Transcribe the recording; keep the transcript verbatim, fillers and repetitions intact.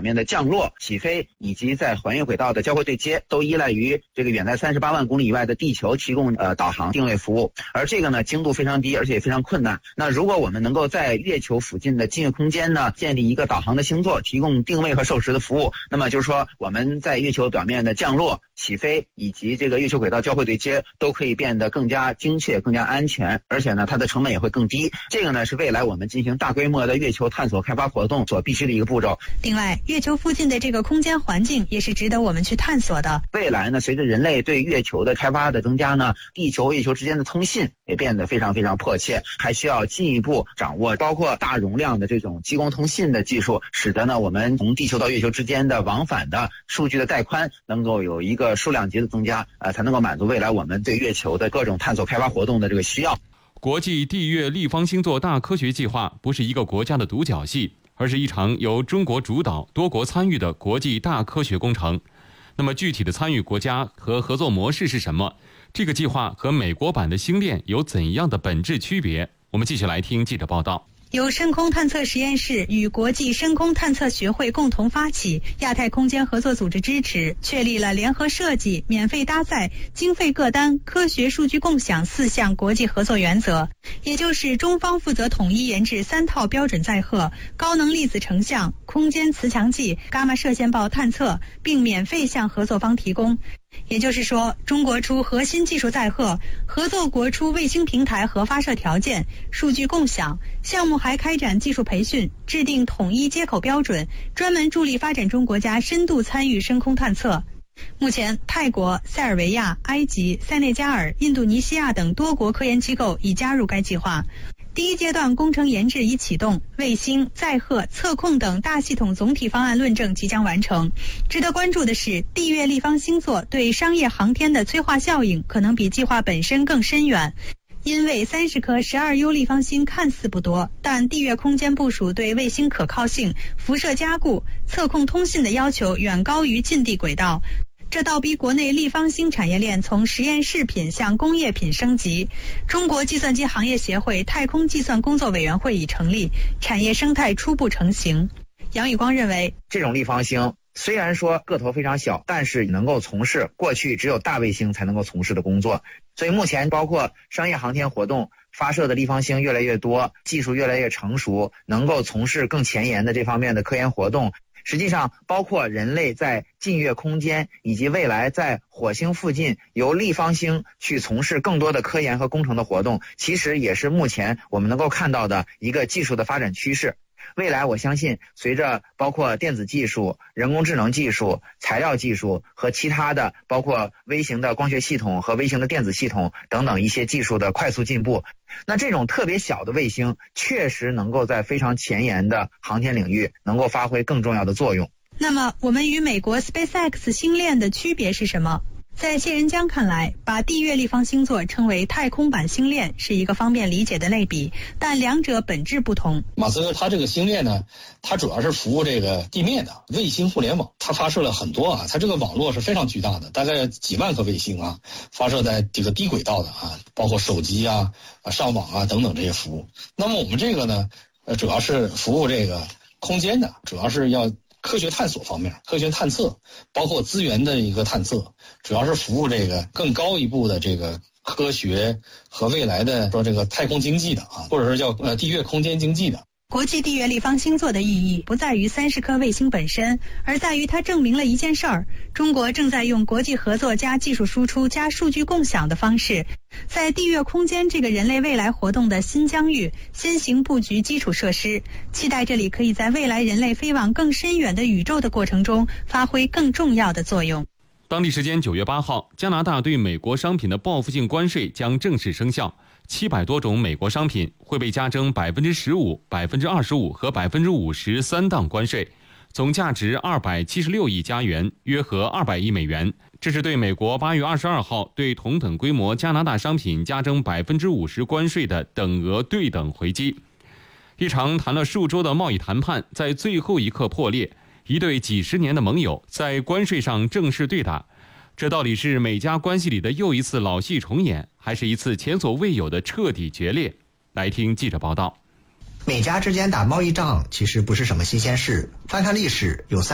面的降落、起飞以及在环月轨道的交会对接，都依赖于这个远在三十八万公里以外的地球提供呃导航定位服务。而这个呢，精度非常低，而且也非常困难。那如果我们能够在月球附近的近月空间呢，建立一个导航的星座，提供定位和授时的服务，那么就是说我们在月球表面的降落、起飞以及这个月球轨道交会对接都可以变得更加精确、更加安全，而且呢，它的成本也会更低。这个呢，是未来我们进行大规模的月球探索开发活动所必须的一个步骤。 另外，月球附近的这个空间环境也是值得我们去探索的。 未来呢，随着人类对月球的开发的增加呢，地球、月球之间的通信也变得非常非常迫切，还需要进一步掌握包括大容量的这种激光通信的技术，使得呢我们从地球到月球之间的往返的数据的带宽能够有一个数量级的增加，呃，才能够满足未来我们对月球的各种探索开发活动的这个需要。 国际地月立方星座大科学计划不是一个国家的独角戏，而是一场由中国主导、多国参与的国际大科学工程。那么具体的参与国家和合作模式是什么？这个计划和美国版的星链有怎样的本质区别？我们继续来听记者报道。 由深空探测实验室与国际深空探测学会共同发起，亚太空间合作组织支持，确立了联合设计、免费搭载、经费各担、科学数据共享四项国际合作原则，也就是中方负责统一研制三套标准载荷、高能粒子成像、空间磁强计、伽马射线暴探测，并免费向合作方提供。也就是说，中国出核心技术载荷，合作国出卫星平台和发射条件、数据共享，项目还开展技术培训，制定统一接口标准，专门助力发展中国家深度参与深空探测。目前，泰国、塞尔维亚、埃及、塞内加尔、印度尼西亚等多国科研机构已加入该计划。第一阶段工程研制已启动，卫星、载荷、测控等大系统总体方案论证即将完成。值得关注的是，地月立方星座对商业航天的催化效应可能比计划本身更深远。因为三十颗十二 U 立方星看似不多，但地月空间部署对卫星可靠性、辐射加固、测控通信的要求远高于近地轨道。这倒逼国内立方星产业链从实验室品向工业品升级。中国计算机行业协会太空计算工作委员会已成立，产业生态初步成型。杨宇光认为， 这种立方星虽然说个头非常小，但是能够从事过去只有大卫星才能够从事的工作。所以目前包括商业航天活动发射的立方星越来越多，技术越来越成熟，能够从事更前沿的这方面的科研活动。实际上包括人类在近月空间以及未来在火星附近由立方星去从事更多的科研和工程的活动，其实也是目前我们能够看到的一个技术的发展趋势。未来我相信随着包括电子技术、人工智能技术、材料技术和其他的包括微型的光学系统和微型的电子系统等等一些技术的快速进步，那这种特别小的卫星确实能够在非常前沿的航天领域能够发挥更重要的作用。 那么我们与美国 SpaceX 星链的区别是什么？在谢仁江看来，把地月立方星座称为太空版星链是一个方便理解的类比，但两者本质不同。 马斯克他这个星链呢，它主要是服务这个地面的卫星互联网，它发射了很多啊，它这个网络是非常巨大的，大概几万颗卫星啊，发射在这个低轨道的啊，包括手机啊、上网啊等等这些服务。那么我们这个呢，呃，主要是服务这个空间的，主要是要科学探索方面，科学探测，包括资源的一个探测，主要是服务这个更高一步的这个科学和未来的说这个太空经济的啊，或者是叫呃地月空间经济的。 国际地月立方星座的意义不在于三十颗卫星本身，而在于它证明了一件事儿：中国正在用国际合作加技术输出加数据共享的方式，在地月空间这个人类未来活动的新疆域先行布局基础设施，期待这里可以在未来人类飞往更深远的宇宙的过程中发挥更重要的作用。 当地时间九月八号，加拿大对美国商品的报复性关税将正式生效。七百多种美国商品会被加征百分之十五、百分之二十五和百分之五十三档关税，总价值二百七十六亿加元，约合二百亿美元。这是对美国八月二十二号对同等规模加拿大商品加征百分之五十关税的等额对等回击。一场谈了数周的贸易谈判在最后一刻破裂，一对几十年的盟友在关税上正式对打。这到底是美加关系里的又一次老戏重演，还是一次前所未有的彻底决裂？来听记者报道。 美加之间打贸易仗其实不是什么新鲜事，翻看历史，有三